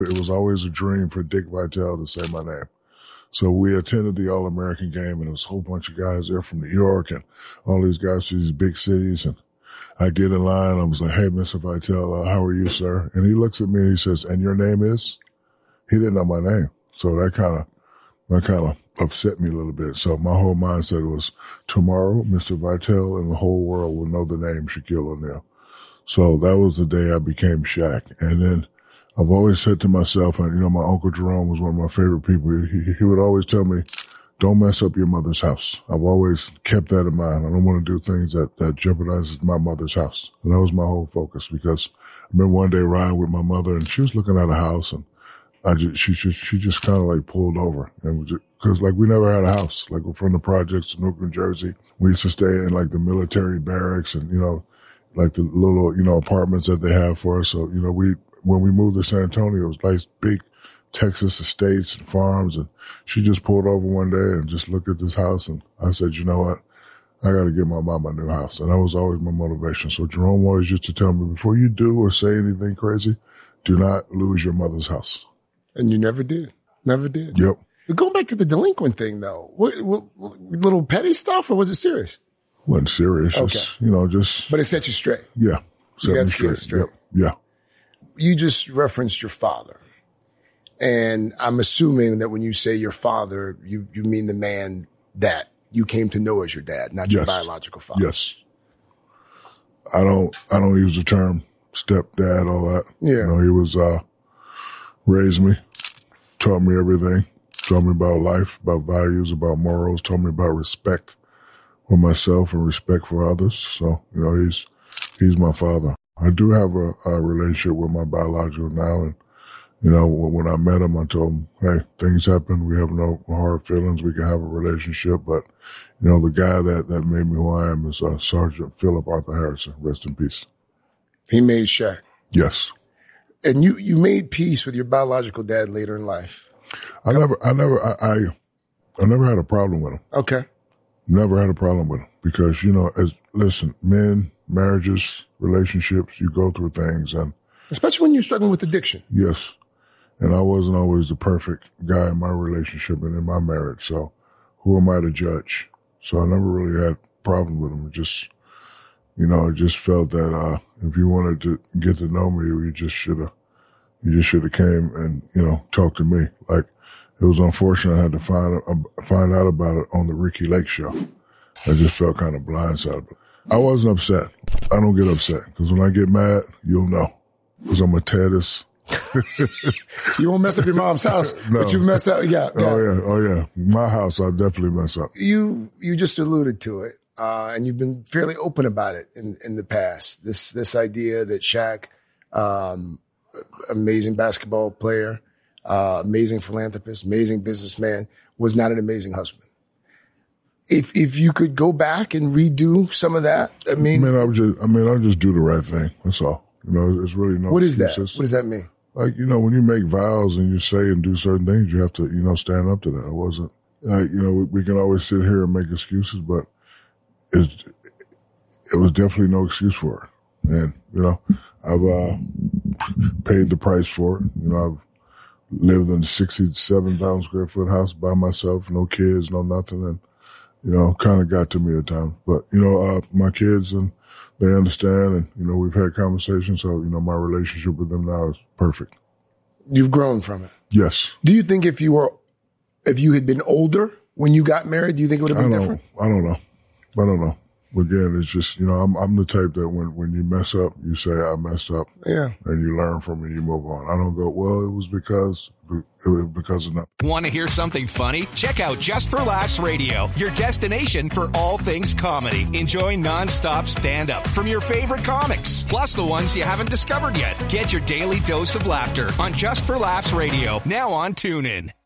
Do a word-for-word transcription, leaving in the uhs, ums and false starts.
It was always a dream for Dick Vitale to say my name. So we attended the All-American game, and there was a whole bunch of guys there from New York and all these guys from these big cities. And I get in line, I was like, hey, Mister Vitale, uh, how are you, sir? And he looks at me and he says, and your name is? He didn't know my name. So that kind of, that kind of upset me a little bit. So my whole mindset was, tomorrow, Mister Vitale and the whole world will know the name Shaquille O'Neal. So that was the day I became Shaq. And then I've always said to myself, and you know, my Uncle Jerome was one of my favorite people. He, he would always tell me, don't mess up your mother's house. I've always kept that in mind. I don't want to do things that, that jeopardizes my mother's house. And that was my whole focus, because I remember one day riding with my mother and she was looking at a house, and I just, she, she, she just kind of like pulled over, and just, cause like we never had a house. Like we're from the projects in Newark, New Jersey. We used to stay in like the military barracks and, you know, like the little, you know, apartments that they have for us. So, you know, we, when we moved to San Antonio, it was nice big Texas estates and farms. And she just pulled over one day and just looked at this house. And I said, you know what? I got to get my mom a new house. And that was always my motivation. So Jerome always used to tell me, before you do or say anything crazy, do not lose your mother's house. And you never did. Never did. Yep. But going back to the delinquent thing, though, what, what, what little petty stuff, or was it serious? Wasn't serious. Okay. Just, you know, just. But it set you straight. Yeah. Set You got me scared straight. Yep. Yeah. You just referenced your father. And I'm assuming that when you say your father, you, you mean the man that you came to know as your dad, not your Yes. biological father. Yes. I don't, I don't use the term stepdad, all that. Yeah. You know, he was, uh, raised me, taught me everything, taught me about life, about values, about morals, taught me about respect for myself and respect for others. So, you know, he's, he's my father. I do have a, a relationship with my biological now. And, you know, when, when I met him, I told him, hey, things happen. We have no hard feelings. We can have a relationship. But, you know, the guy that, that made me who I am is uh, Sergeant Philip Arthur Harrison. Rest in peace. He made Shaq. Yes. And you, you made peace with your biological dad later in life. I never, I never, I, I, I never had a problem with him. Okay. Never had a problem with him because, you know, as, listen, men, marriages, relationships, you go through things, and especially when you're struggling with addiction. Yes. And I wasn't always the perfect guy in my relationship and in my marriage. So who am I to judge? So I never really had a problem with him. It just, you know, I just felt that, uh, if you wanted to get to know me, you just should have, you just should have came and, you know, talked to me. Like, it was unfortunate I had to find, uh, find out about it on the Ricky Lake show. I just felt kind of blindsided. I wasn't upset. I don't get upset because when I get mad, you'll know because I'm a Tedis. You won't mess up your mom's house, No. but you mess up. Yeah, yeah. Oh yeah. Oh yeah. My house, I definitely mess up. You, you just alluded to it. Uh, and you've been fairly open about it in, in the past. This, this idea that Shaq, um, amazing basketball player, uh, amazing philanthropist, amazing businessman, was not an amazing husband. If, if you could go back and redo some of that, I mean, I mean, I would just, I mean, I'll just do the right thing. That's all. You know, it's really no what is that? excuses. What does that mean? Like, you know, when you make vows and you say and do certain things, you have to, you know, stand up to that. It wasn't like, you know, we, we can always sit here and make excuses, but it's, it was definitely no excuse for it. And, you know, I've, uh, paid the price for it. You know, I've lived in a sixty-seven thousand square foot house by myself, no kids, no nothing. And, you know, kind of got to me at times, but, you know, uh, my kids and they understand and, you know, we've had conversations. So, you know, my relationship with them now is perfect. You've grown from it. Yes. Do you think if you were, if you had been older when you got married, do you think it would have I been don't, different? I don't know. I don't know. Again, it's just, you know, I'm, I'm the type that when, when you mess up, you say, I messed up. Yeah. And you learn from it and you move on. I don't go, well, it was because, it was because of nothing. Want to hear something funny? Check out Just for Laughs Radio, your destination for all things comedy. Enjoy nonstop stand-up from your favorite comics, plus the ones you haven't discovered yet. Get your daily dose of laughter on Just for Laughs Radio, now on TuneIn.